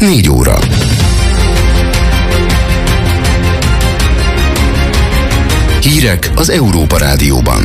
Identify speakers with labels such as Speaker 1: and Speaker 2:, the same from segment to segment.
Speaker 1: 4 óra. Hírek az Európa Rádióban.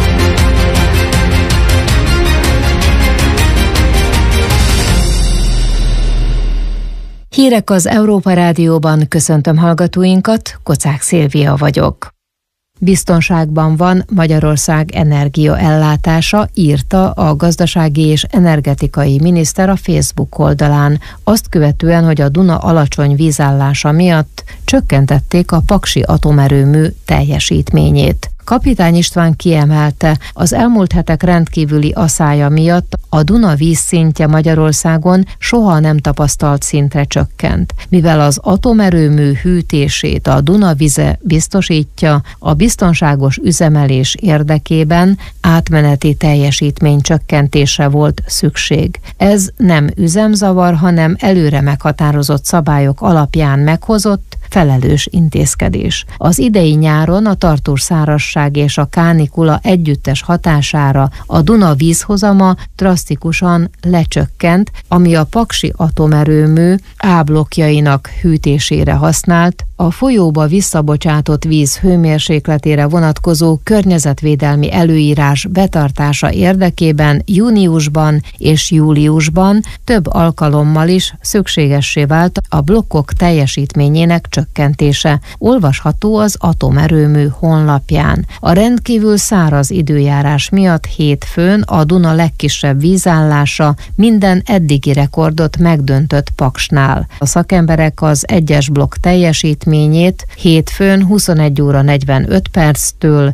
Speaker 2: Hírek az Európa Rádióban, köszöntöm hallgatóinkat, Kocák Szilvia vagyok. Biztonságban van Magyarország energiaellátása, írta a gazdasági és energetikai miniszter a Facebook oldalán, azt követően, hogy a Duna alacsony vízállása miatt csökkentették a paksi atomerőmű teljesítményét. Kapitány István kiemelte, az elmúlt hetek rendkívüli aszája miatt a Duna vízszintje Magyarországon soha nem tapasztalt szintre csökkent. Mivel az atomerőmű hűtését a Duna vize biztosítja, a biztonságos üzemelés érdekében átmeneti teljesítmény csökkentésre volt szükség. Ez nem üzemzavar, hanem előre meghatározott szabályok alapján meghozott, felelős intézkedés. Az idei nyáron a tartós szárazság és a kánikula együttes hatására a Duna vízhozama drasztikusan lecsökkent, ami a paksi atomerőmű A blokkjainak hűtésére használt, a folyóba visszabocsátott víz hőmérsékletére vonatkozó környezetvédelmi előírás betartása érdekében júniusban és júliusban több alkalommal is szükségessé vált a blokkok teljesítményének csökkentése. Olvasható az atomerőmű honlapján. A rendkívül száraz időjárás miatt hétfőn a Duna legkisebb vízállása minden eddigi rekordot megdöntött Paksnál. A szakemberek az egyes blokk teljesítményét hétfőn 21 óra 45 perctől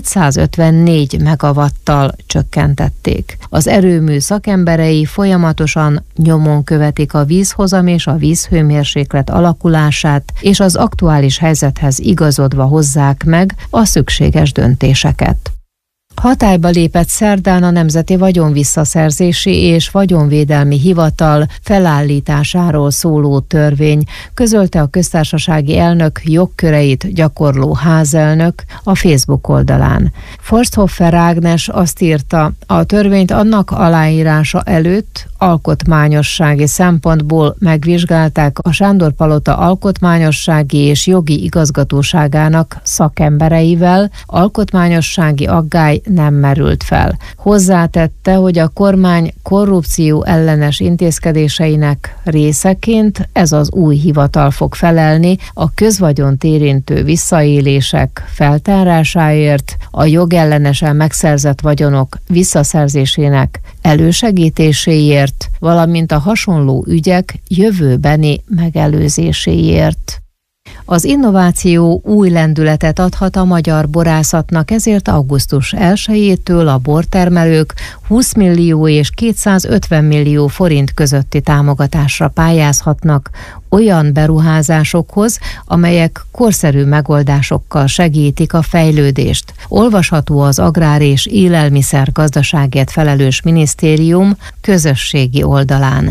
Speaker 2: 254 megawattal csökkentették. Az erőmű szakemberei folyamatosan nyomon követik a vízhozam és a vízhőmérséklet alakulását, és az aktuális helyzethez igazodva hozzák meg a szükséges döntéseket. Hatályba lépett szerdán a Nemzeti Vagyonvisszaszerzési és Vagyonvédelmi Hivatal felállításáról szóló törvény, közölte a köztársasági elnök jogköreit gyakorló házelnök a Facebook oldalán. Forsthoffer Ágnes azt írta, a törvényt annak aláírása előtt alkotmányossági szempontból megvizsgálták a Sándor-palota alkotmányossági és jogi igazgatóságának szakembereivel, alkotmányossági aggály nem merült fel. Hozzátette, hogy a kormány korrupció ellenes intézkedéseinek részeként ez az új hivatal fog felelni a közvagyont érintő visszaélések feltárásáért, a jogellenesen megszerzett vagyonok visszaszerzésének elősegítéséért, valamint a hasonló ügyek jövőbeni megelőzéséért. Az innováció új lendületet adhat a magyar borászatnak, ezért augusztus 1-től a bortermelők 20 millió és 250 millió forint közötti támogatásra pályázhatnak olyan beruházásokhoz, amelyek korszerű megoldásokkal segítik a fejlődést. Olvasható az Agrár és Élelmiszer Gazdaságért felelős minisztérium közösségi oldalán.